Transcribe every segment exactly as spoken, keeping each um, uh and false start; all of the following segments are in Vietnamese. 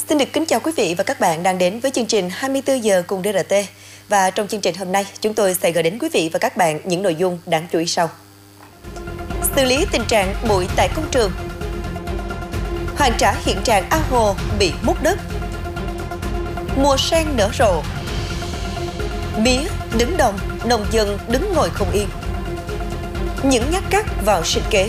Xin được kính chào quý vị và các bạn đang đến với chương trình hai mươi tư giờ cùng đê rờ tê. Và trong chương trình hôm nay, chúng tôi sẽ gửi đến quý vị và các bạn những nội dung đáng chú ý sau. Xử lý tình trạng bụi tại công trường. Hoàn trả hiện trạng ao hồ bị múc đất. Mùa sen nở rộ. Mía đứng đồng, nông dân đứng ngồi không yên. Những nhát cắt vào sinh kế.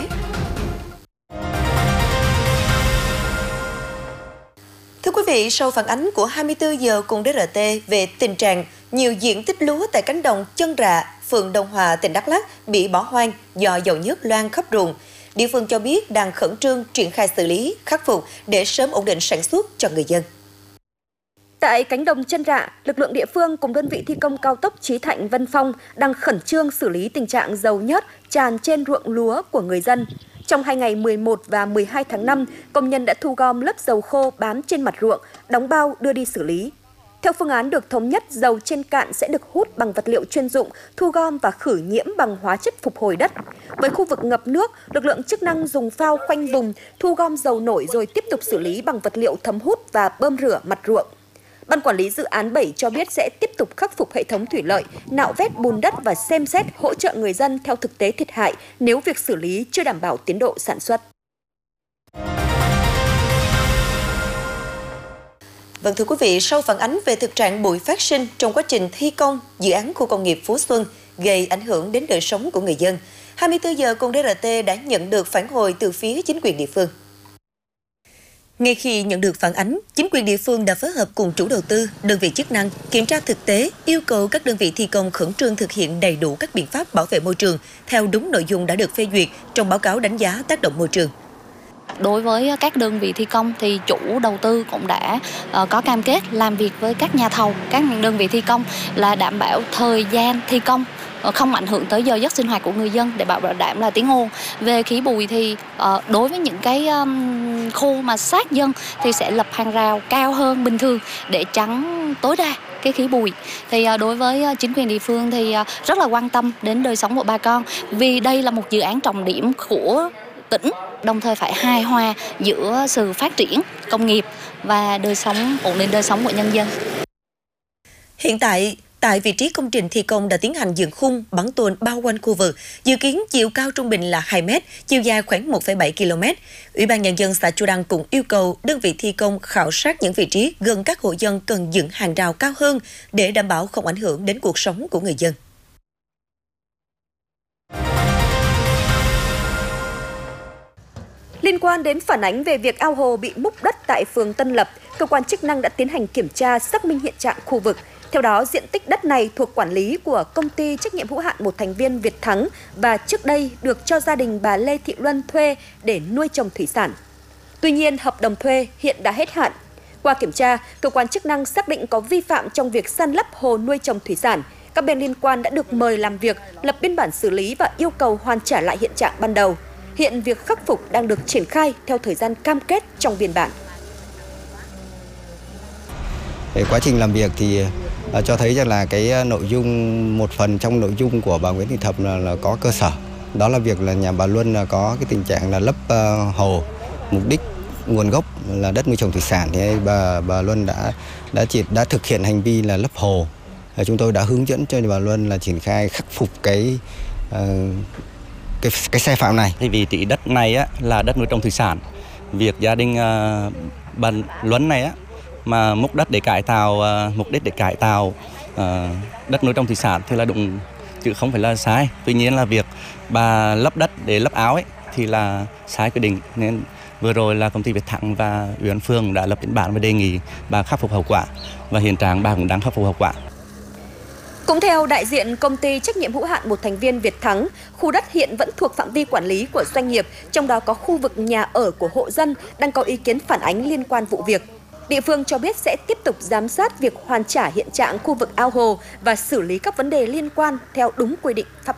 Thưa quý vị, sau phản ánh của hai mươi tư giờ cùng đê rờ tê về tình trạng nhiều diện tích lúa tại cánh đồng Chân Rạ, phường Đông Hòa, tỉnh Đắk Lắk bị bỏ hoang do dầu nhớt loang khắp ruộng, địa phương cho biết đang khẩn trương triển khai xử lý, khắc phục để sớm ổn định sản xuất cho người dân. Tại cánh đồng Chân Rạ, lực lượng địa phương cùng đơn vị thi công cao tốc Chí Thạnh Vân Phong đang khẩn trương xử lý tình trạng dầu nhớt tràn trên ruộng lúa của người dân. Trong hai ngày mười một và mười hai tháng năm, công nhân đã thu gom lớp dầu khô bám trên mặt ruộng, đóng bao đưa đi xử lý. Theo phương án được thống nhất, dầu trên cạn sẽ được hút bằng vật liệu chuyên dụng, thu gom và khử nhiễm bằng hóa chất phục hồi đất. Với khu vực ngập nước, lực lượng chức năng dùng phao khoanh vùng, thu gom dầu nổi rồi tiếp tục xử lý bằng vật liệu thấm hút và bơm rửa mặt ruộng. Ban quản lý dự án bảy cho biết sẽ tiếp tục khắc phục hệ thống thủy lợi, nạo vét bùn đất và xem xét hỗ trợ người dân theo thực tế thiệt hại nếu việc xử lý chưa đảm bảo tiến độ sản xuất. Vâng thưa quý vị, sau phản ánh về thực trạng bụi phát sinh trong quá trình thi công dự án khu công nghiệp Phú Xuân gây ảnh hưởng đến đời sống của người dân, hai mươi tư giờ cùng đê rờ tê đã nhận được phản hồi từ phía chính quyền địa phương. Ngay khi nhận được phản ánh, chính quyền địa phương đã phối hợp cùng chủ đầu tư, đơn vị chức năng kiểm tra thực tế, yêu cầu các đơn vị thi công khẩn trương thực hiện đầy đủ các biện pháp bảo vệ môi trường theo đúng nội dung đã được phê duyệt trong báo cáo đánh giá tác động môi trường. Đối với các đơn vị thi công thì chủ đầu tư cũng đã uh, có cam kết làm việc với các nhà thầu, các đơn vị thi công là đảm bảo thời gian thi công không ảnh hưởng tới giờ giấc sinh hoạt của người dân để bảo đảm là tiếng ồn. Về khí bụi thì uh, đối với những cái um, khu mà sát dân thì sẽ lập hàng rào cao hơn bình thường để tránh tối đa cái khí bụi. Thì uh, đối với uh, chính quyền địa phương thì uh, rất là quan tâm đến đời sống của bà con, vì đây là một dự án trọng điểm của tỉnh, đồng thời phải hài hòa giữa sự phát triển công nghiệp và đời sống, ổn định đời sống của nhân dân. Hiện tại, tại vị trí công trình thi công đã tiến hành dựng khung bắn tôn bao quanh khu vực, dự kiến chiều cao trung bình là hai mét, chiều dài khoảng một phẩy bảy ki lô mét. Ủy ban Nhân dân xã Chu Đăng cũng yêu cầu đơn vị thi công khảo sát những vị trí gần các hộ dân cần dựng hàng rào cao hơn để đảm bảo không ảnh hưởng đến cuộc sống của người dân. Liên quan đến phản ánh về việc ao hồ bị múc đất tại phường Tân Lập, cơ quan chức năng đã tiến hành kiểm tra xác minh hiện trạng khu vực. Theo đó, diện tích đất này thuộc quản lý của công ty trách nhiệm hữu hạn một thành viên Việt Thắng và trước đây được cho gia đình bà Lê Thị Luân thuê để nuôi trồng thủy sản. Tuy nhiên, hợp đồng thuê hiện đã hết hạn. Qua kiểm tra, cơ quan chức năng xác định có vi phạm trong việc san lấp hồ nuôi trồng thủy sản. Các bên liên quan đã được mời làm việc, lập biên bản xử lý và yêu cầu hoàn trả lại hiện trạng ban đầu. Hiện việc khắc phục đang được triển khai theo thời gian cam kết trong biên bản. Để quá trình làm việc thì uh, cho thấy rằng là cái nội dung, một phần trong nội dung của bà Nguyễn Thị Thập là, là có cơ sở. Đó là việc là nhà bà Luân là có cái tình trạng là lấp uh, hồ, mục đích nguồn gốc là đất nuôi trồng thủy sản thì bà bà Luân đã đã chỉ đã thực hiện hành vi là lấp hồ. Uh, chúng tôi đã hướng dẫn cho bà Luân là triển khai khắc phục cái uh, cái cái sai phạm này. Thì vị trí đất này á là đất nuôi trồng thủy sản. Việc gia đình uh, bà Luân này á mà múc đất để cải tạo, uh, mục đích để cải tạo uh, đất nuôi trồng thủy sản thì là đúng chứ không phải là sai. Tuy nhiên là việc bà lấp đất để lấp áo ấy thì là sai quy định, nên vừa rồi là công ty Việt Thắng và ủy ban phường đã lập biên bản và đề nghị bà khắc phục hậu quả, và hiện trạng bà cũng đang khắc phục hậu quả. Cũng theo đại diện công ty trách nhiệm hữu hạn một thành viên Việt Thắng, khu đất hiện vẫn thuộc phạm vi quản lý của doanh nghiệp, trong đó có khu vực nhà ở của hộ dân đang có ý kiến phản ánh liên quan vụ việc. Địa phương cho biết sẽ tiếp tục giám sát việc hoàn trả hiện trạng khu vực ao hồ và xử lý các vấn đề liên quan theo đúng quy định pháp